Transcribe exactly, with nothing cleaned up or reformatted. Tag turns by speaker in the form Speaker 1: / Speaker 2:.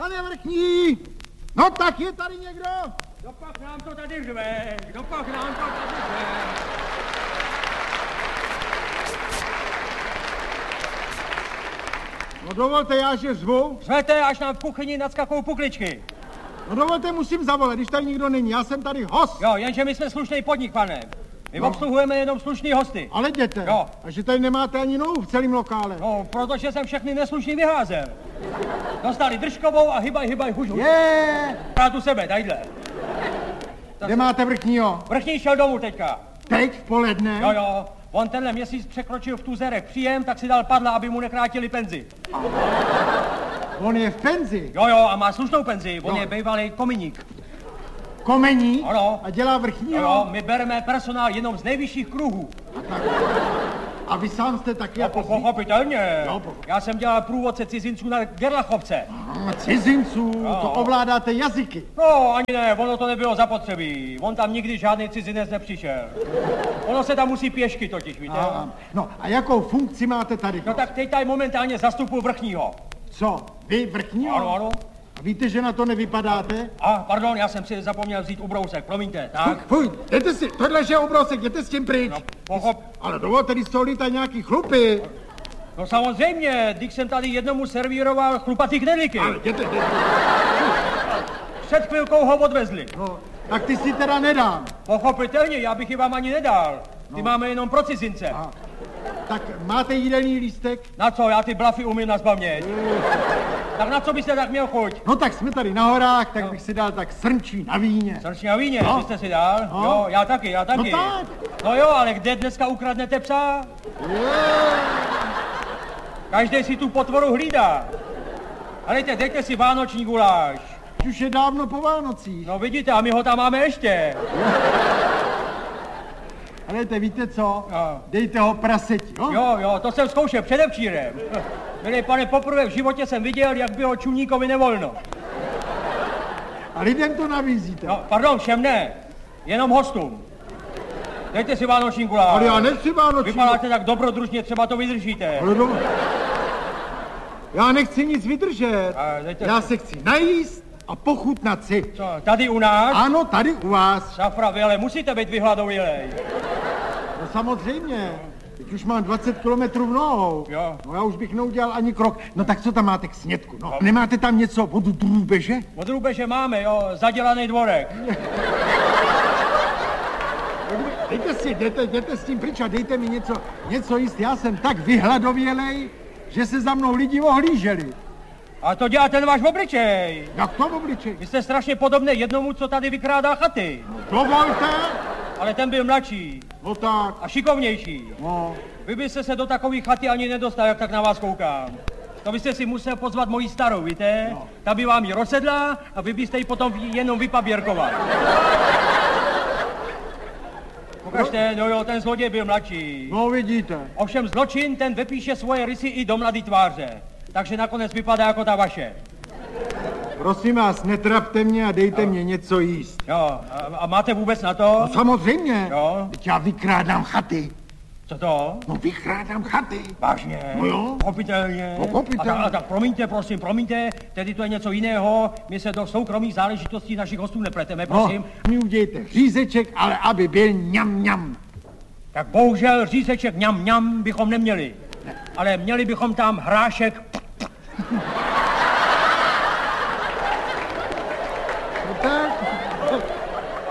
Speaker 1: Pane Vrchní! No tak je tady někdo?
Speaker 2: Dopak nám to tady řve, dopak nám to tady řve.
Speaker 1: No dovolte, já že řvu.
Speaker 2: Řvete, až nám v kuchyni nadskakou pukličky.
Speaker 1: No dovolte, musím zavolat, když tady nikdo není, já jsem tady host.
Speaker 2: Jo, jenže my jsme slušný podnik, pane. My no. obsluhujeme jenom slušný hosty.
Speaker 1: Ale jděte.
Speaker 2: Jo.
Speaker 1: A že tady nemáte ani nohu v celém lokále.
Speaker 2: No, protože jsem všechny neslušný vyházel. Dostali držkovou a hybaj, hybaj, huž, huž.
Speaker 1: Je.
Speaker 2: Já tu sebe, tadyhle.
Speaker 1: Kde máte Vrchního?
Speaker 2: Vrchní šel domů teďka.
Speaker 1: Teď v poledne?
Speaker 2: Jo, jo. On tenhle měsíc překročil v tuzerech příjem, tak si dal padla, aby mu nekrátili penzi.
Speaker 1: On je v penzi?
Speaker 2: Jo, jo, a má slušnou penzi. On no. je bývalý kominík.
Speaker 1: Komení?
Speaker 2: Ano.
Speaker 1: A dělá Vrchního?
Speaker 2: Jo, my bereme personál jenom z nejvyšších kruhů.
Speaker 1: A, a vy sám jste taky
Speaker 2: no,
Speaker 1: jako...
Speaker 2: Pochopitelně.
Speaker 1: No, pochop...
Speaker 2: Já jsem dělal průvodce cizinců na Gerlachovce.
Speaker 1: A cizinců, no. To ovládáte jazyky.
Speaker 2: No, ani ne, ono to nebylo zapotřebí. On tam nikdy žádný cizinec nepřišel. Ono se tam musí pěšky totiž, víte?
Speaker 1: A, no, a jakou funkci máte tady?
Speaker 2: No tak teď tady momentálně zastupuji Vrchního.
Speaker 1: Co? Vy Vrchního?
Speaker 2: Ano, ano.
Speaker 1: A víte, že na to nevypadáte?
Speaker 2: A, pardon, já jsem si zapomněl vzít ubrousek, promiňte, tak?
Speaker 1: Fuj, jděte si, tohle je ubrousek, jděte s tím pryč.
Speaker 2: No, pochop...
Speaker 1: Ale dovolte, když jsou lítat nějaký chlupy.
Speaker 2: No samozřejmě, když jsem tady jednomu servíroval chlupatý knedlíky.
Speaker 1: Ale jděte, jděte.
Speaker 2: Před chvilkou ho odvezli.
Speaker 1: No, tak ty si teda nedám.
Speaker 2: Pochopitelně, já bych ji vám ani nedal. Ty no. máme jenom pro cizince.
Speaker 1: Aha. Tak máte jídelný lístek?
Speaker 2: Na co? Já ty blafy umím nazpaměť. Tak na co byste tak měl chuť?
Speaker 1: No tak jsme tady na horách, tak no. bych si dal tak srnčí na víně.
Speaker 2: Srnčí na víně? No. Byste si dal? No. Jo, já taky, já taky.
Speaker 1: No tak.
Speaker 2: No jo, ale kde dneska ukradnete psa? Každý si tu potvoru hlídá. Helejte, dejte si vánoční guláš.
Speaker 1: Už je dávno po Vánocích.
Speaker 2: No vidíte, a my ho tam máme ještě.
Speaker 1: Helejte, víte co?
Speaker 2: No.
Speaker 1: Dejte ho praseti, jo?
Speaker 2: Jo, jo, to jsem zkoušel předevčírem. Milý pane, poprvé v životě jsem viděl, jak bylo čumníkovi nevolno.
Speaker 1: A lidem to navízíte?
Speaker 2: No, pardon, všem ne. Jenom hostům. Dejte si vánoční guláš.
Speaker 1: Ale já nechci vánoční.
Speaker 2: Vypadáte tak dobrodružně, třeba to vydržíte.
Speaker 1: Ale do... Já nechci nic vydržet. Já
Speaker 2: si...
Speaker 1: se chci najíst a pochutnat si.
Speaker 2: Co, tady u nás?
Speaker 1: Ano, tady u vás.
Speaker 2: Šafra, vy ale musíte být vyhladovělej.
Speaker 1: No samozřejmě. Teď už mám dvacet kilometrů v nohou.
Speaker 2: Jo.
Speaker 1: No já už bych neudělal ani krok. No tak co tam máte k snědku? No, no. Nemáte tam něco od drůbeže?
Speaker 2: Od drůbeže máme, jo, zadělaný dvorek.
Speaker 1: Dejte si, jděte, jděte s tím pryč a dejte mi něco, něco jíst. Já jsem tak vyhladovělej, že se za mnou lidi ohlíželi.
Speaker 2: A to dělá ten váš obličej.
Speaker 1: Jak to obličej?
Speaker 2: Vy jste strašně podobný jednomu, co tady vykrádá chaty.
Speaker 1: No, dovolte.
Speaker 2: Ale ten byl mladší.
Speaker 1: No tak.
Speaker 2: A šikovnější.
Speaker 1: No.
Speaker 2: Vy byste se do takové chaty ani nedostal, jak tak na vás koukám. To byste si musel pozvat moji starou, víte? No. Ta by vám ji rozsedla a vy byste ji potom jenom vypaběrkoval. Pokažte, no jo, ten zloděj byl mladší.
Speaker 1: No vidíte.
Speaker 2: Ovšem zločin, ten vypíše svoje rysy i do mladý tváře. Takže nakonec vypadá jako ta vaše.
Speaker 1: Prosím vás, netrapte mě a dejte
Speaker 2: jo.
Speaker 1: mě něco jíst.
Speaker 2: Jo, a, a máte vůbec na to?
Speaker 1: No samozřejmě.
Speaker 2: Jo.
Speaker 1: Teď já vykrádám chaty.
Speaker 2: Co to?
Speaker 1: No vykrádám chaty.
Speaker 2: Vážně?
Speaker 1: No jo.
Speaker 2: Pochopitelně.
Speaker 1: Pochopitelně.
Speaker 2: A, ta, a tak promiňte, prosím, promiňte, tedy to je něco jiného. My se do soukromých záležitostí našich hostů nepleteme, prosím.
Speaker 1: No, mi udějte řízeček, ale aby byl ňam ňam.
Speaker 2: Tak bohužel řízeček ňam ňam bychom neměli. Ne. Ale měli bychom tam hrášek.
Speaker 1: No tak.